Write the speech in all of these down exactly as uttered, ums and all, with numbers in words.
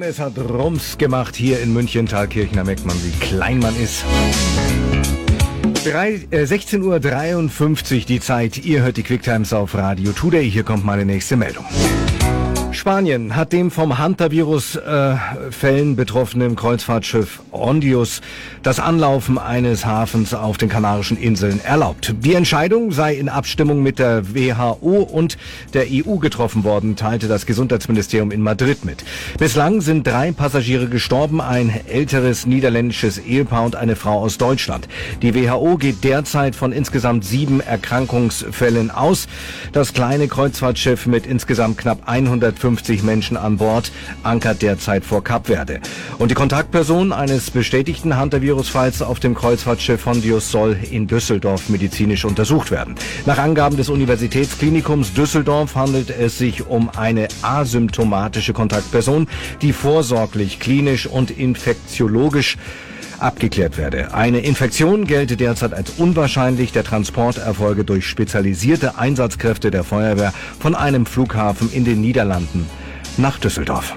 und es hat Rums gemacht hier in München. Thalkirchen, da merkt man, wie klein man ist. Drei, äh, sechzehn Uhr dreiundfünfzig die Zeit. Ihr hört die Quicktimes auf Radio Today. Hier kommt meine nächste Meldung. Spanien hat dem vom Hantavirus-Fällen äh, betroffenen Kreuzfahrtschiff Ondius das Anlaufen eines Hafens auf den Kanarischen Inseln erlaubt. Die Entscheidung sei in Abstimmung mit der W H O und der E U getroffen worden, teilte das Gesundheitsministerium in Madrid mit. Bislang sind drei Passagiere gestorben, ein älteres niederländisches Ehepaar und eine Frau aus Deutschland. Die W H O geht derzeit von insgesamt sieben Erkrankungsfällen aus. Das kleine Kreuzfahrtschiff mit insgesamt knapp hundertfünfzig Menschen an Bord ankert derzeit vor Kap Verde. Und die Kontaktperson eines bestätigten Hantavirus-Falls auf dem Kreuzfahrtschiff Ondius soll in Düsseldorf medizinisch untersucht werden. Nach Angaben des Universitätsklinikums Düsseldorf handelt es sich um eine asymptomatische Kontaktperson, die vorsorglich klinisch und infektiologisch abgeklärt werde. Eine Infektion gelte derzeit als unwahrscheinlich. Der Transport erfolge durch spezialisierte Einsatzkräfte der Feuerwehr von einem Flughafen in den Niederlanden nach Düsseldorf.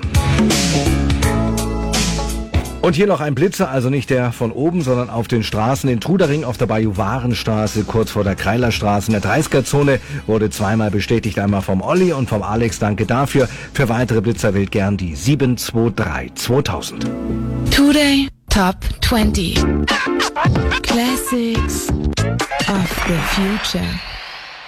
Und hier noch ein Blitzer, also nicht der von oben, sondern auf den Straßen. In Trudering auf der Bajuwarenstraße, kurz vor der Kreilerstraße in der dreißiger-Zone, wurde zweimal bestätigt, einmal vom Olli und vom Alex. Danke dafür. Für weitere Blitzer wählt gern die sieben zwei drei zweitausend. Today Top twenty Classics of the Future.